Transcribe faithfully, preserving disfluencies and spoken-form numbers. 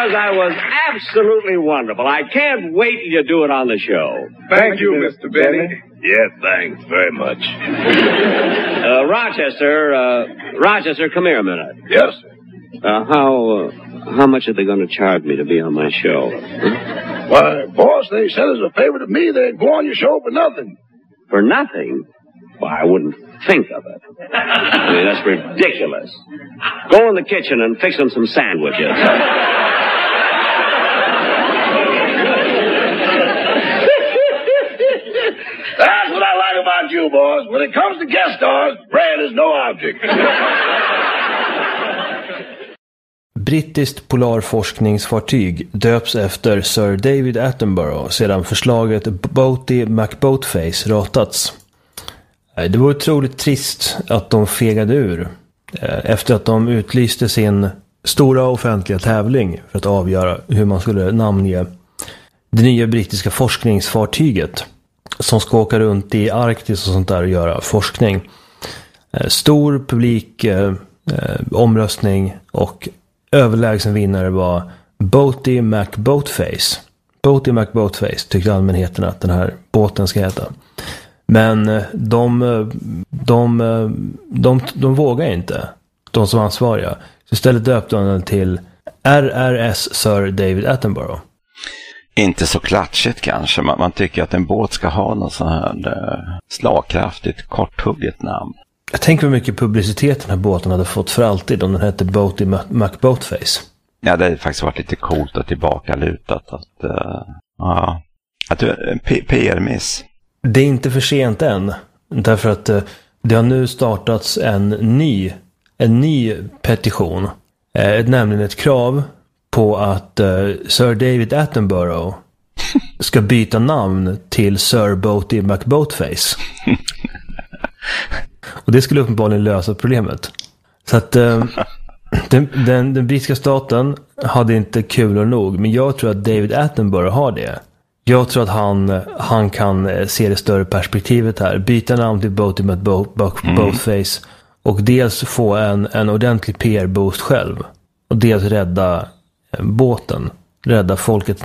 Stars, I was absolutely wonderful. I can't wait till you do it on the show. Thank, Thank you, Mister Benny. Yeah, thanks very much. uh, Rochester, uh, Rochester, come here a minute. Yes, sir. Uh, how, uh, how much are they going to charge me to be on my show? Huh? Why, boss, they said as a favor to me they'd go on your show for nothing. For nothing? Why, I wouldn't think of it. I mean, that's ridiculous. Go in the kitchen and fix them some sandwiches. That's what I like about you, boss. When it comes to guest stars, bread is no object. Brittiskt polarforskningsfartyg döps efter Sir David Attenborough sedan förslaget Boaty McBoatface ratats. Det var otroligt trist att de fegade ur efter att de utlyste sin stora offentliga tävling för att avgöra hur man skulle namnge det nya brittiska forskningsfartyget som ska åka runt i Arktis och sånt där och göra forskning. Stor publik eh, omröstning och överlägsen vinnare var Boaty McBoatface. Boaty McBoatface tyckte allmänheten att den här båten ska heta. Men de, de, de, de, de vågar inte, de som ansvariga. Så istället döpte de den till R R S Sir David Attenborough. Inte så klatschigt kanske. Man, man tycker att en båt ska ha något så här uh, slagkraftigt, korthugget namn. Jag tänker hur mycket publicitet den här båten hade fått för alltid om den hette Boaty McBoatface. Ja, det har faktiskt varit lite coolt och tillbaka lutat. Att, uh, ja, att du en P R-miss. Det är inte för sent än. Därför att uh, det har nu startats en ny, en ny petition. Uh, nämligen ett krav på att uh, Sir David Attenborough ska byta namn till Sir Boaty McBoatface. Och det skulle uppenbarligen lösa problemet. Så att uh, den, den, den brittiska staten hade inte kulor nog. Men jag tror att David Attenborough har det. Jag tror att han, han kan se det större perspektivet här. Byta namn till Boaty McBoatface. Mm. Och dels få en, en ordentlig P R-boost själv. Och dels rädda båten. Rädda folket